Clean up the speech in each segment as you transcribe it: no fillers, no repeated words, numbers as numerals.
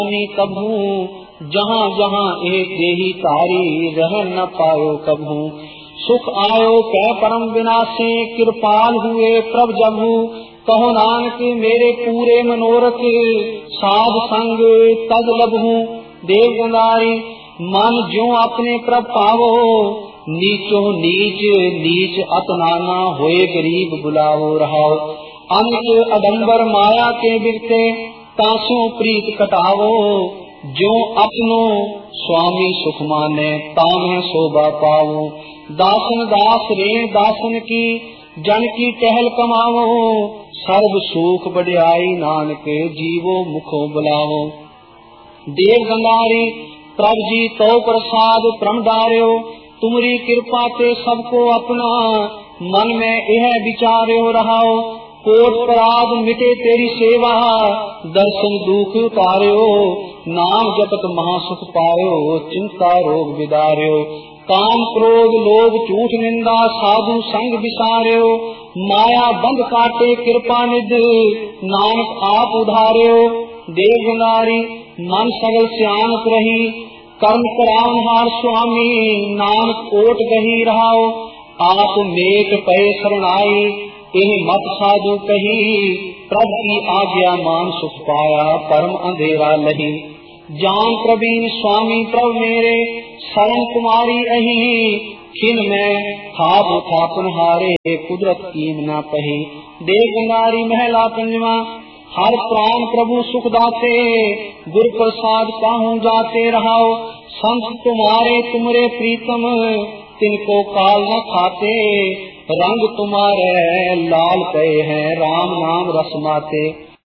कभू जहाँ जहाँ एक देही तारी रह न पायो कभू। सुख आयो कै परम विनाशे कृपाल हुए प्रभ जभू। कहो नानक मेरे पूरे मनोरथ साध संग तद लभू। देव गंगारी मन ज्यों अपने प्रभ पावो नीचो नीच नीच अतनाना होए गरीब बुलावो रहाओ। अमित अडम्बर माया के बिरते तासो प्रीत कटावो। जो अपनो स्वामी सुख माने तामे शोभा पावो। दासन दास रे दासन की जन की टहल कमावो। सर्व सुख बढ़ाई नानक जीवो मुखो बुलावो। देव गंगारी प्रभ जी तो प्रसाद प्रम डार्यो। तुमरी कृपा ते सबको अपना मन में यह विचार्यो रहाओ। कोट अपराध मिटे तेरी सेवा दर्शन दुख उतार्यो। नाम जपत महासुख पायो चिंता रोग विदार्यो। काम क्रोध लोभ झूठ निंदा साधु संग विसार्यो। माया बंध काटे कृपा निध नानक आप उधार्यो। देव गंगारी मन सगल सियानत रही कर्म करान हार स्वामी नानक ओट गही रहाओ। आप मेट पय शरणाई यही मत साधु कही। प्रभु की आज्ञा मान सुख पाया परम अंधेरा लही। जान प्रवीण स्वामी प्रभु मेरे शरण कुमारी अही। खिन में थाप थापन हारे कुदरत कीम न पही। देव गंगारी महला पंजवा हर प्राण प्रभु सुख दाते। गुर प्रसाद काहू जाते रहाओ। संत तुम्हारे तुमरे प्रीतम तिनको काल न खाते। रंग तुम्हारे लाल पे हैं राम नाम रसमाते।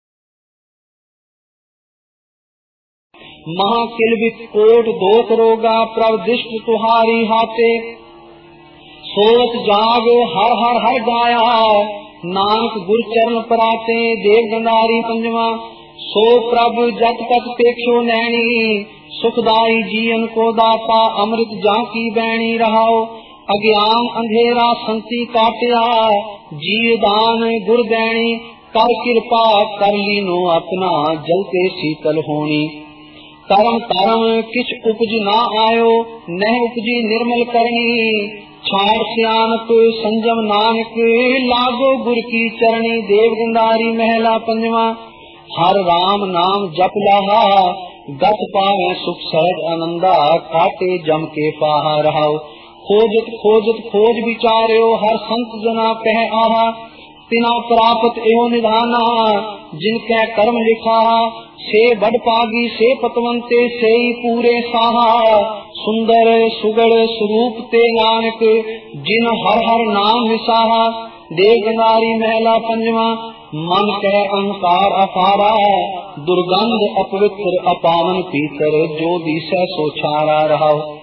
महाकिलबित कोट दोख रोगा प्रभ दृष्ट तुहारी हाथे। सोच जाग हर हर हर गाया नानक गुर चरण पराते। देव गंगारी पंजवा सो प्रभ जत तक पेख्यो नैनी। सुखदाई जीवन को दाता अमृत जाकी बैणी रहाओ। अज्ञान अंधेरा संति काटिया जीवदान गुरदैनी। कर कृपा कर लीनो अपना जलते शीतल होनी। कर्म कर्म किछ उपज ना आयो नह उपजी निर्मल करनी। छाड़ सियानत संजम नानक लागो गुर की चरणी। देव गंगारी महला पंजवा हर राम नाम जप लाहा। गत पावे सुख सहज आनंदा काटे जम के पाहा रहाओ। खोजत खोजत खोज विचार्यो हर संत जना कह आहा। तिना प्राप्त एवं निधाना जिनके कर्म लिखा। से बड़ पागी से पतवंते से पूरे साहा। सुंदर सुगड़ स्वरूप ते नानक जिन हर हर नाम विसाहा। देव गंगारी महला पंजवा मन कह अहंकार अपारा। दुर्गंध अपवित्र अपावन पीतर जो दिशा सोचारा रहा।